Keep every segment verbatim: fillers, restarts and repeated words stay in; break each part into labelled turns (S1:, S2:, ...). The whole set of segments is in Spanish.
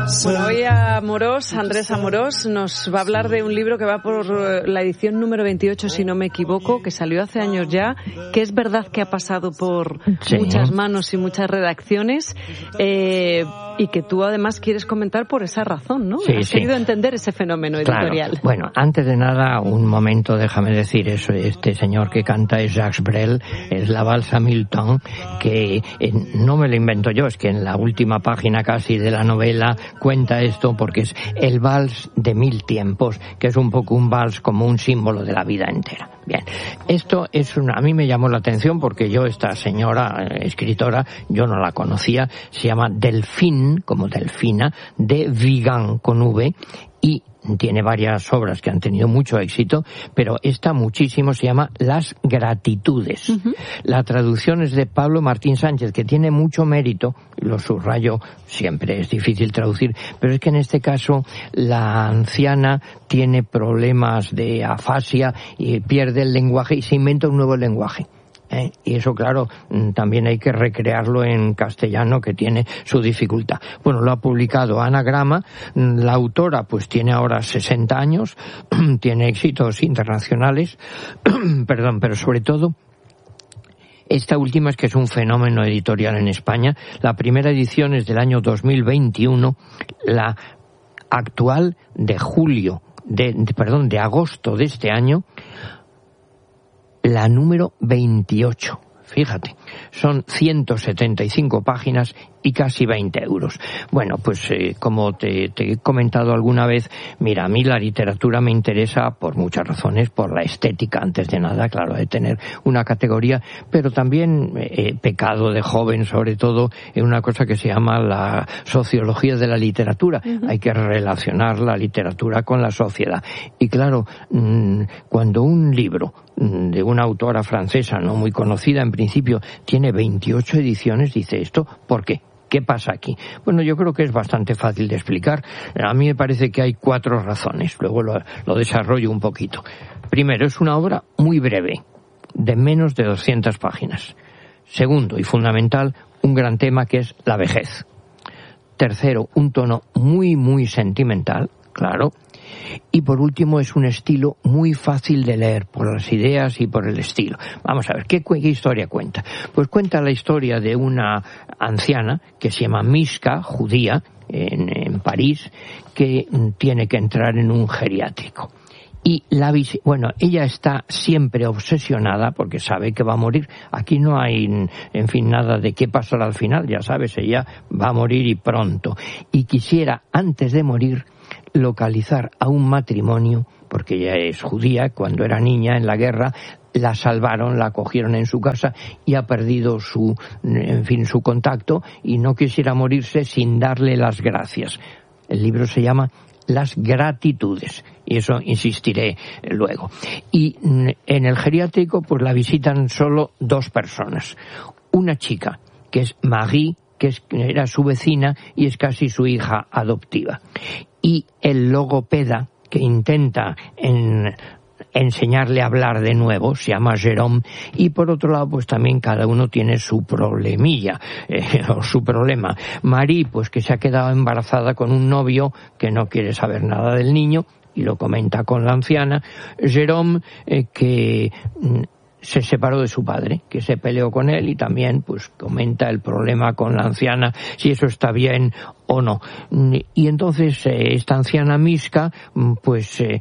S1: Bueno, hoy Amorós, Andrés Amorós, nos va a hablar de un libro que va por la edición número veintiocho, si no me equivoco, que salió hace años ya, que es verdad que ha pasado por sí. muchas manos y muchas redacciones, eh, y que tú además quieres comentar por esa razón, ¿no?
S2: Sí,
S1: Has
S2: sí.
S1: querido entender ese fenómeno editorial.
S2: Claro. Bueno, antes de nada, un momento, déjame decir eso, este señor que canta es Jacques Brel, es la valsa Milton, que eh, no me lo invento yo, es que en la última página casi de la novela cuenta esto, porque es el vals de mil tiempos, que es un poco un vals como un símbolo de la vida entera. Bien, esto es una, a mí me llamó la atención porque yo, esta señora eh, escritora, yo no la conocía, se llama Delphine, como Delfina, de Vigan con V, y tiene varias obras que han tenido mucho éxito, pero esta muchísimo, se llama Las Gratitudes. Uh-huh. La traducción es de Pablo Martín Sánchez, que tiene mucho mérito, lo subrayo, siempre es difícil traducir, pero es que en este caso la anciana tiene problemas de afasia y pierde el lenguaje y se inventa un nuevo lenguaje. ¿Eh? Y eso, claro, también hay que recrearlo en castellano, que tiene su dificultad. Bueno, lo ha publicado Anagrama. La autora pues tiene ahora sesenta años, tiene éxitos internacionales, perdón, pero sobre todo esta última es que es un fenómeno editorial en España. La primera edición es del año dos mil veintiuno, la actual de julio, de, de perdón, de agosto de este año, la número veintiocho. Fíjate, son ciento setenta y cinco páginas y casi veinte euros. Bueno, pues eh, como te, te he comentado alguna vez, mira, a mí la literatura me interesa por muchas razones, por la estética, antes de nada, claro, de tener una categoría, pero también eh, pecado de joven, sobre todo, en una cosa que se llama la sociología de la literatura. Uh-huh. Hay que relacionar la literatura con la sociedad. Y claro, mmm, cuando un libro de una autora francesa no muy conocida en principio tiene veintiocho ediciones, dice esto, ¿por qué? ¿Qué pasa aquí? Bueno, yo creo que es bastante fácil de explicar. A mí me parece que hay cuatro razones, luego lo, lo desarrollo un poquito. Primero, es una obra muy breve, de menos de doscientas páginas. Segundo, y fundamental, un gran tema que es la vejez. Tercero, un tono muy, muy sentimental, claro. Y por último, es un estilo muy fácil de leer por las ideas y por el estilo. Vamos a ver, ¿qué, qué historia cuenta? Pues cuenta la historia de una anciana que se llama Miska, judía, en, en París, que tiene que entrar en un geriátrico. Y la vis- bueno, ella está siempre obsesionada porque sabe que va a morir. Aquí no hay, en fin, nada de qué pasará al final, ya sabes, ella va a morir y pronto. Y quisiera, antes de morir, localizar a un matrimonio, porque ella es judía, cuando era niña en la guerra la salvaron, la acogieron en su casa y ha perdido su, en fin, su contacto y no quisiera morirse sin darle las gracias. El libro se llama Las Gratitudes, y eso insistiré luego. Y en el geriátrico pues la visitan solo dos personas. Una chica, que es Marie, que es, era su vecina y es casi su hija adoptiva. Y el logopeda, que intenta en, enseñarle a hablar de nuevo, se llama Jérôme, y por otro lado pues también cada uno tiene su problemilla, eh, o su problema. Marie, pues que se ha quedado embarazada con un novio que no quiere saber nada del niño y lo comenta con la anciana. Jérôme, eh, que se separó de su padre, que se peleó con él y también pues comenta el problema con la anciana, si eso está bien o no. Y entonces eh, esta anciana Miska, pues eh,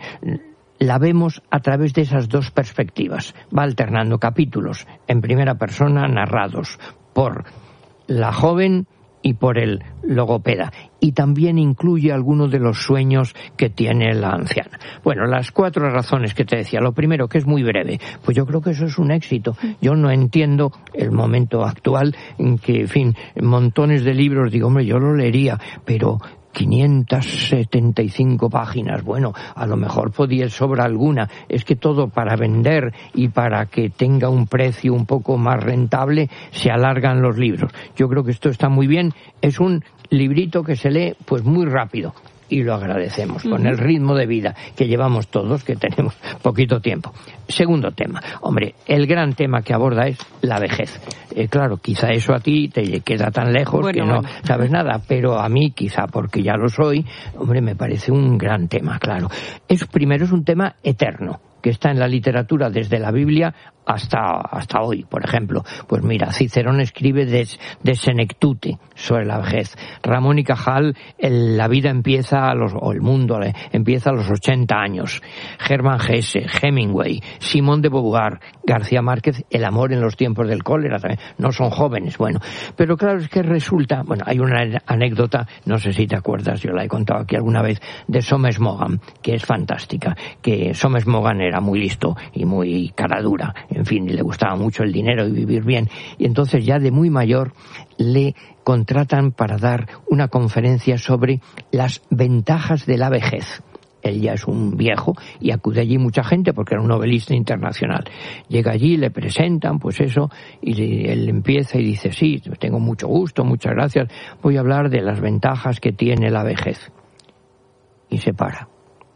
S2: la vemos a través de esas dos perspectivas. Va alternando capítulos en primera persona narrados por la joven y por el logopeda, y también incluye algunos de los sueños que tiene la anciana. Bueno, las cuatro razones que te decía. Lo primero, que es muy breve, pues yo creo que eso es un éxito. Yo no entiendo el momento actual en que, en fin, montones de libros, digo, hombre, yo lo leería, pero quinientas setenta y cinco páginas, bueno, a lo mejor podía sobrar alguna. Es que todo para vender y para que tenga un precio un poco más rentable se alargan los libros. Yo creo que esto está muy bien. Es un librito que se lee pues muy rápido. y lo agradecemos, con el ritmo de vida que llevamos todos, que tenemos poquito tiempo. Segundo tema, hombre, el gran tema que aborda es la vejez. Eh, claro, quizá eso a ti te queda tan lejos bueno, que no bueno. sabes nada, pero a mí, quizá porque ya lo soy, hombre, me parece un gran tema, claro. Es, primero es un tema eterno, que está en la literatura desde la Biblia hasta hasta hoy, por ejemplo. Pues mira, Cicerón escribe de, de Senectute sobre la vejez. Ramón y Cajal, el, la vida empieza a los, o el mundo eh, empieza a los ochenta años. Hermann Hesse, Hemingway, Simón de Beauvoir, García Márquez, el amor en los tiempos del cólera, también. No son jóvenes, bueno. Pero claro, es que resulta, bueno, hay una anécdota, no sé si te acuerdas, yo la he contado aquí alguna vez, de Somes Mogan, que es fantástica, que Somes Mogan era muy listo y muy cara dura, en fin, y le gustaba mucho el dinero y vivir bien, y entonces ya de muy mayor le contratan para dar una conferencia sobre las ventajas de la vejez. Él ya es un viejo y acude allí mucha gente porque era un novelista internacional. Llega allí, le presentan, pues eso, y él empieza y dice, sí, tengo mucho gusto, muchas gracias, voy a hablar de las ventajas que tiene la vejez. Y se para.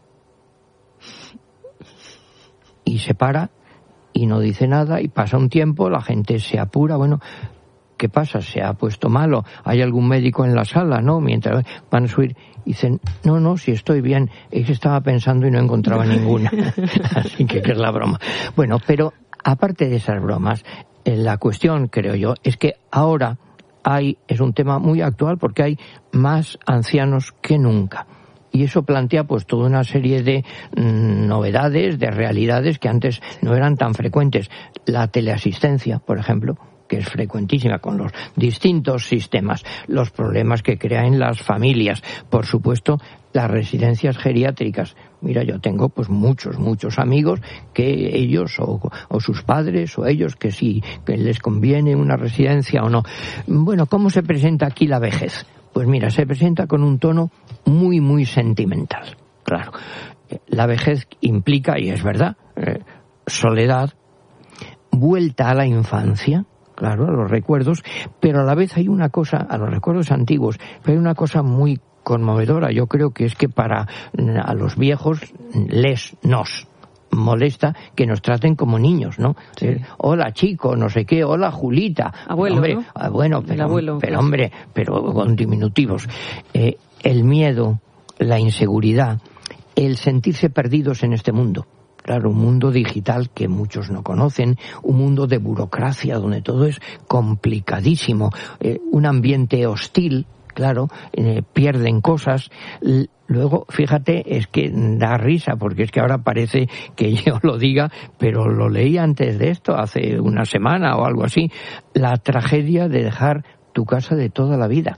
S2: Y se para y no dice nada y pasa un tiempo, la gente se apura, bueno, ¿qué pasa? ¿Se ha puesto malo? ¿Hay algún médico en la sala? ¿No? Mientras van a subir, dicen, no, no, si estoy bien. Es que estaba pensando y no encontraba ninguna. Así que, ¿qué es la broma? Bueno, pero aparte de esas bromas, la cuestión, creo yo, es que ahora hay, es un tema muy actual porque hay más ancianos que nunca. Y eso plantea pues toda una serie de mmm, novedades, de realidades que antes no eran tan frecuentes. La teleasistencia, por ejemplo, que es frecuentísima con los distintos sistemas, los problemas que crea en las familias, por supuesto, las residencias geriátricas. Mira, yo tengo pues muchos, muchos amigos que ellos o, o sus padres o ellos que sí, que les conviene una residencia o no. Bueno, ¿cómo se presenta aquí la vejez? Pues mira, se presenta con un tono muy, muy sentimental. Claro, la vejez implica, y es verdad, eh, soledad, vuelta a la infancia, claro, a los recuerdos, pero a la vez hay una cosa, a los recuerdos antiguos, pero hay una cosa muy conmovedora. Yo creo que es que para a los viejos les nos molesta que nos traten como niños, ¿no? Sí. Hola chico, no sé qué, hola Julita.
S1: Abuelo,
S2: hombre,
S1: ¿no?
S2: ah, bueno, pero,
S1: abuelo,
S2: pero
S1: pues.
S2: hombre, pero con diminutivos. Eh, el miedo, la inseguridad, el sentirse perdidos en este mundo. Claro, un mundo digital que muchos no conocen, un mundo de burocracia donde todo es complicadísimo, eh, un ambiente hostil, claro, eh, pierden cosas. Luego, fíjate, es que da risa, porque es que ahora parece que yo lo diga, pero lo leí antes de esto, hace una semana o algo así, la tragedia de dejar tu casa de toda la vida.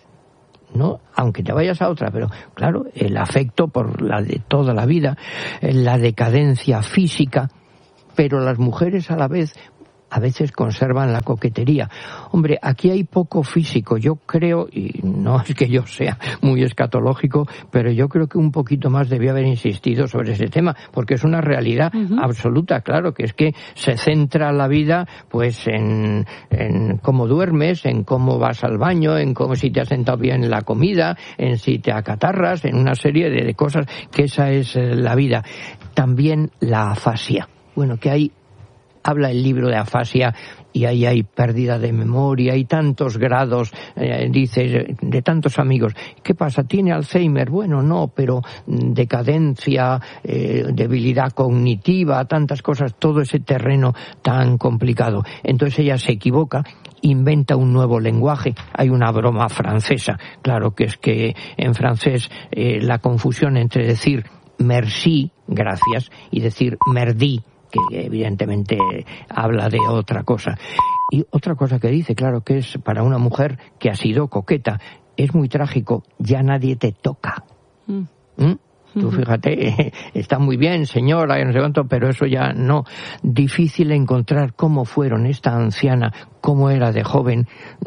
S2: No, aunque te vayas a otra, pero claro, el afecto por la de toda la vida, la decadencia física, pero las mujeres a la vez a veces conservan la coquetería. Hombre, aquí hay poco físico, yo creo, y no es que yo sea muy escatológico, pero yo creo que un poquito más debía haber insistido sobre ese tema, porque es una realidad uh-huh. absoluta, claro, que es que se centra la vida pues en, en cómo duermes, en cómo vas al baño, en cómo si te has sentado bien en la comida, en si te acatarras, en una serie de, de cosas, que esa es la vida. También la afasia. Bueno, que hay habla el libro de afasia y ahí hay pérdida de memoria, hay tantos grados, eh, dice, de tantos amigos. ¿Qué pasa? ¿Tiene Alzheimer? Bueno, no, pero decadencia, eh, debilidad cognitiva, tantas cosas, todo ese terreno tan complicado. Entonces ella se equivoca, inventa un nuevo lenguaje. Hay una broma francesa, claro, que es que en francés eh, la confusión entre decir merci, gracias, y decir merdi, que evidentemente habla de otra cosa. Y otra cosa que dice, claro, que es para una mujer que ha sido coqueta, es muy trágico, ya nadie te toca. Mm. ¿Mm? Tú fíjate, está muy bien, señora, no sé cuánto, pero eso ya no. Difícil encontrar cómo fueron esta anciana, cómo era de joven.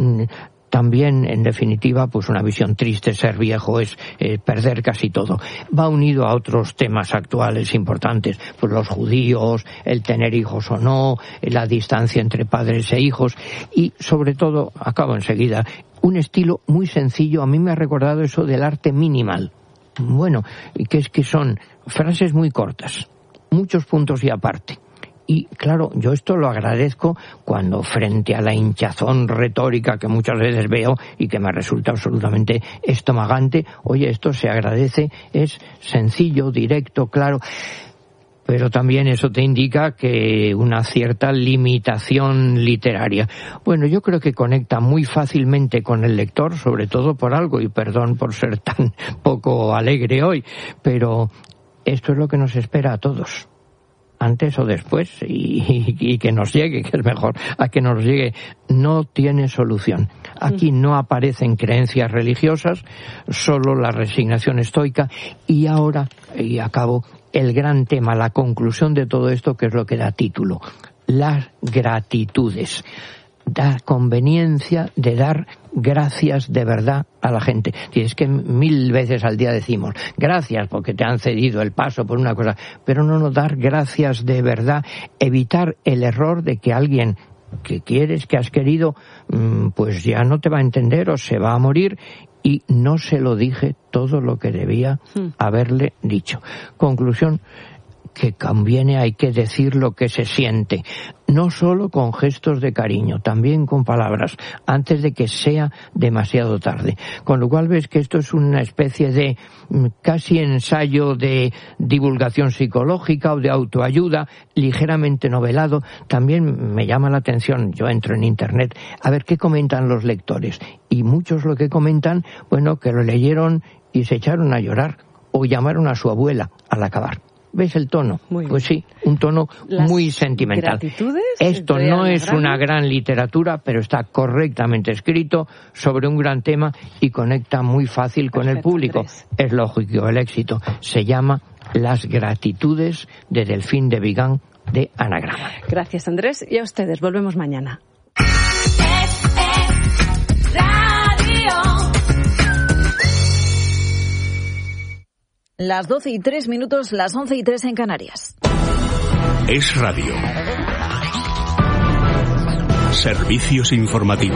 S2: También, en definitiva, pues una visión triste, ser viejo es eh, perder casi todo. Va unido a otros temas actuales importantes, pues los judíos, el tener hijos o no, la distancia entre padres e hijos y, sobre todo, acabo enseguida, un estilo muy sencillo. A mí me ha recordado eso del arte minimal. bueno, que es que son frases muy cortas, muchos puntos y aparte. Y claro, yo esto lo agradezco cuando frente a la hinchazón retórica que muchas veces veo y que me resulta absolutamente estomagante, oye, esto se agradece, es sencillo, directo, claro. Pero también eso te indica que una cierta limitación literaria. Bueno, yo creo que conecta muy fácilmente con el lector, sobre todo por algo, y perdón por ser tan poco alegre hoy, pero esto es lo que nos espera a todos, antes o después, y, y, y que nos llegue, que es mejor, a que nos llegue. No tiene solución. Aquí no aparecen creencias religiosas, solo la resignación estoica, y ahora, y acabo, el gran tema, la conclusión de todo esto, que es lo que da título, las gratitudes. Da conveniencia de dar gracias de verdad a la gente. Y es que mil veces al día decimos gracias porque te han cedido el paso por una cosa, pero no nos dar gracias de verdad, evitar el error de que alguien que quieres, que has querido, pues ya no te va a entender o se va a morir, y no se lo dije todo lo que debía haberle dicho. Conclusión, que conviene, hay que decir lo que se siente, no solo con gestos de cariño, también con palabras, antes de que sea demasiado tarde. Con lo cual ves que esto es una especie de casi ensayo de divulgación psicológica o de autoayuda, ligeramente novelado. También me llama la atención, yo entro en internet a ver qué comentan los lectores, y muchos lo que comentan, bueno, que lo leyeron y se echaron a llorar, o llamaron a su abuela al acabar. ¿Ves el tono? Muy pues sí, un tono Las muy sentimental. Esto no es una gran literatura, pero está correctamente escrito sobre un gran tema y conecta muy fácil con Perfecto, el público. Andrés. Es lógico, el éxito. Se llama Las gratitudes de Delfín de Vigan, de Anagrama.
S1: Gracias, Andrés, y a ustedes. Volvemos mañana.
S3: Las doce y tres minutos, las once y tres en Canarias.
S4: Es Radio. Servicios informativos.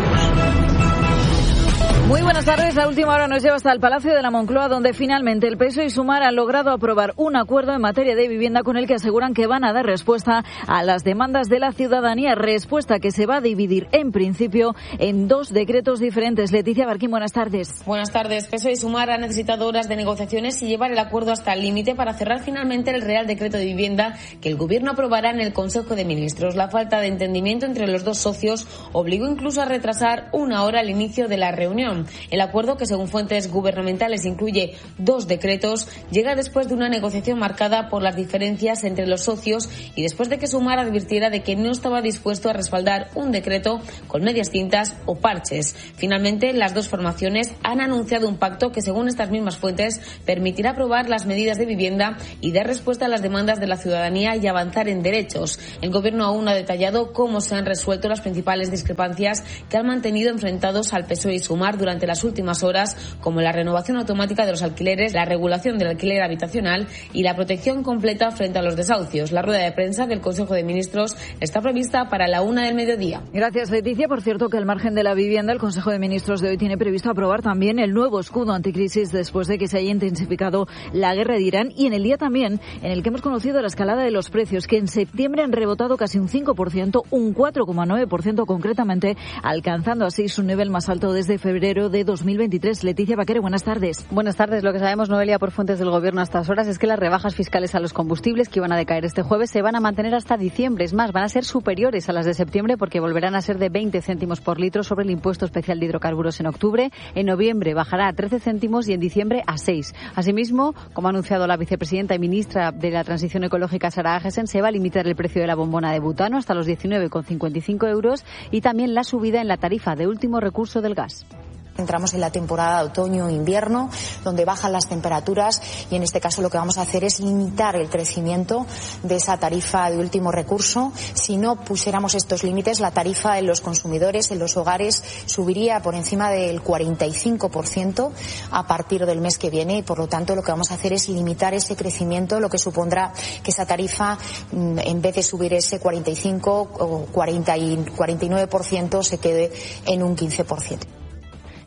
S3: Muy buenas tardes. La última hora nos lleva hasta el Palacio de la Moncloa, donde finalmente el P S O E y Sumar han logrado aprobar un acuerdo en materia de vivienda con el que aseguran que van a dar respuesta a las demandas de la ciudadanía. Respuesta que se va a dividir, en principio, en dos decretos diferentes. Leticia Barquín, buenas tardes.
S5: Buenas tardes. P S O E y Sumar han necesitado horas de negociaciones y llevar el acuerdo hasta el límite para cerrar finalmente el Real Decreto de Vivienda que el Gobierno aprobará en el Consejo de Ministros. La falta de entendimiento entre los dos socios obligó incluso a retrasar una hora el inicio de la reunión. El acuerdo, que según fuentes gubernamentales incluye dos decretos, llega después de una negociación marcada por las diferencias entre los socios y después de que Sumar advirtiera de que no estaba dispuesto a respaldar un decreto con medias tintas o parches. Finalmente, las dos formaciones han anunciado un pacto que, según estas mismas fuentes, permitirá aprobar las medidas de vivienda y dar respuesta a las demandas de la ciudadanía y avanzar en derechos. El Gobierno aún no ha detallado cómo se han resuelto las principales discrepancias que han mantenido enfrentados al P S O E y Sumar durante durante las últimas horas, como la renovación automática de los alquileres, la regulación del alquiler habitacional y la protección completa frente a los desahucios. La rueda de prensa del Consejo de Ministros está prevista para la una del mediodía.
S3: Gracias, Leticia. Por cierto, que al margen de la vivienda, el Consejo de Ministros de hoy tiene previsto aprobar también el nuevo escudo anticrisis después de que se haya intensificado la guerra de Irán, y en el día también en el que hemos conocido la escalada de los precios, que en septiembre han rebotado casi un cinco por ciento, un cuatro coma nueve por ciento concretamente, alcanzando así su nivel más alto desde febrero de dos mil veintitrés. Leticia Vaquero, buenas tardes.
S6: Buenas tardes. Lo que sabemos, Noelia, por fuentes del Gobierno a estas horas es que las rebajas fiscales a los combustibles que iban a decaer este jueves se van a mantener hasta diciembre. Es más, van a ser superiores a las de septiembre porque volverán a ser de veinte céntimos por litro sobre el impuesto especial de hidrocarburos en octubre. En noviembre bajará a trece céntimos y en diciembre a seis. Asimismo, como ha anunciado la vicepresidenta y ministra de la Transición Ecológica, Sara Agesen, se va a limitar el precio de la bombona de butano hasta los diecinueve con cincuenta y cinco euros y también la subida en la tarifa de último recurso del gas.
S7: Entramos en la temporada de otoño-invierno, donde bajan las temperaturas, y en este caso lo que vamos a hacer es limitar el crecimiento de esa tarifa de último recurso. Si no pusiéramos estos límites, la tarifa en los consumidores, en los hogares, subiría por encima del cuarenta y cinco por ciento a partir del mes que viene, y por lo tanto lo que vamos a hacer es limitar ese crecimiento, lo que supondrá que esa tarifa, en vez de subir ese cuarenta y cinco o cuarenta y nueve por ciento, se quede en un quince por ciento.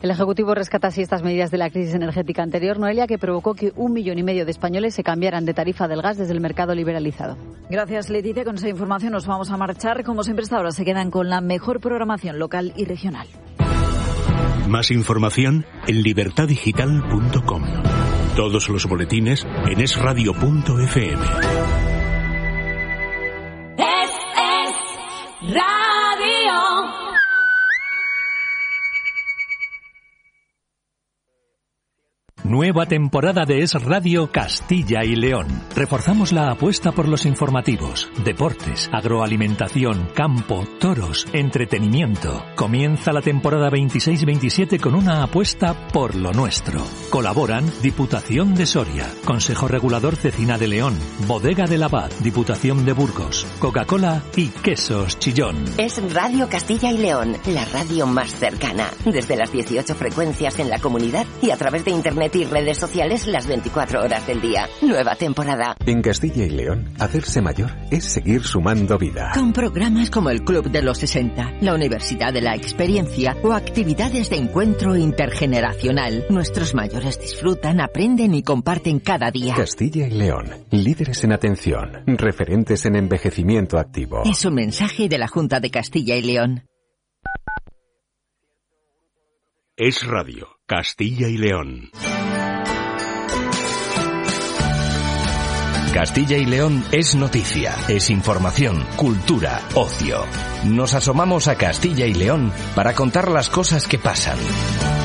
S6: El Ejecutivo rescata así estas medidas de la crisis energética anterior, Noelia, que provocó que un millón y medio de españoles se cambiaran de tarifa del gas desde el mercado liberalizado.
S3: Gracias, Leticia. Con esa información nos vamos a marchar. Como siempre, hasta ahora se quedan con la mejor programación local y regional.
S4: Más información en libertad digital punto com. Todos los boletines en es radio punto efe eme.
S8: Es, es radio.
S9: Nueva temporada de Es Radio Castilla y León. Reforzamos la apuesta por los informativos, deportes, agroalimentación, campo, toros, entretenimiento. Comienza la temporada veintiséis veintisiete con una apuesta por lo nuestro. Colaboran Diputación de Soria, Consejo Regulador Cecina de León, Bodega del Abad, Diputación de Burgos, Coca-Cola y Quesos Chillón.
S10: Es Radio Castilla y León, la radio más cercana. Desde las dieciocho frecuencias en la comunidad y a través de internet y redes sociales las veinticuatro horas del día. Nueva temporada.
S11: En Castilla y León, hacerse mayor es seguir sumando vida.
S12: Con programas como el Club de los sesenta, la Universidad de la Experiencia o actividades de encuentro intergeneracional, nuestros mayores disfrutan, aprenden y comparten cada día.
S11: Castilla y León, líderes en atención, referentes en envejecimiento activo.
S12: Es un mensaje de la Junta de Castilla y León.
S4: Es Radio Castilla y León.
S13: Castilla y León es noticia, es información, cultura, ocio. Nos asomamos a Castilla y León para contar las cosas que pasan.